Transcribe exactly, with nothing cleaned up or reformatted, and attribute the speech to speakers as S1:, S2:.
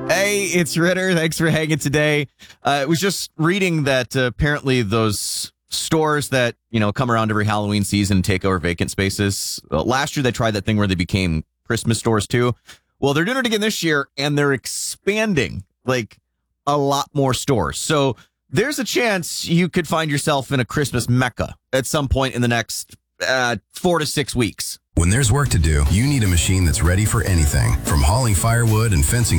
S1: Hey, it's Ritter. Thanks for hanging today. Uh, I was just reading that uh, apparently those stores that, you know, come around every Halloween season and take over vacant spaces. Uh, last year, they tried that thing where they became Christmas stores, too. Well, they're doing it again this year, and they're expanding, like, a lot more stores. So there's a chance you could find yourself in a Christmas Mecca at some point in the next uh, four to six weeks.
S2: When there's work to do, you need a machine that's ready for anything, from hauling firewood and fencing